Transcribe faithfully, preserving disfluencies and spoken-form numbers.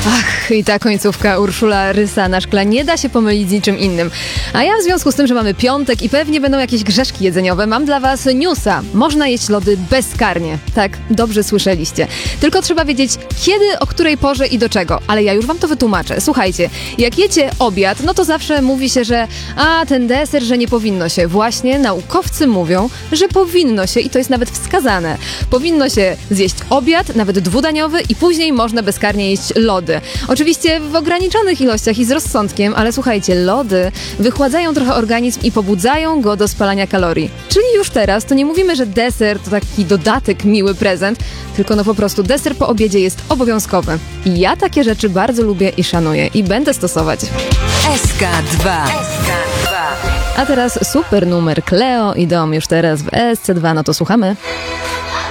Ach, i ta końcówka Urszula Rysa na szkle nie da się pomylić z niczym innym. A ja w związku z tym, że mamy piątek i pewnie będą jakieś grzeszki jedzeniowe, mam dla was newsa. Można jeść lody bezkarnie. Tak, dobrze słyszeliście. Tylko trzeba wiedzieć kiedy, o której porze i do czego. Ale ja już wam to wytłumaczę. Słuchajcie, jak jecie obiad, no to zawsze mówi się, że a, ten deser, że nie powinno się. Właśnie naukowcy mówią, że powinno się i to jest nawet wskazane. Powinno się zjeść obiad, nawet dwudaniowy i później można bezkarnie jeść lody. Oczywiście w ograniczonych ilościach i z rozsądkiem, ale słuchajcie, lody wychładzają trochę organizm i pobudzają go do spalania kalorii. Czyli już teraz to nie mówimy, że deser to taki dodatek, miły prezent, tylko no po prostu deser po obiedzie jest obowiązkowy. I ja takie rzeczy bardzo lubię i szanuję i będę stosować. S K dwa. A teraz super numer Cleo i Dom już teraz w S C dwa, no to słuchamy.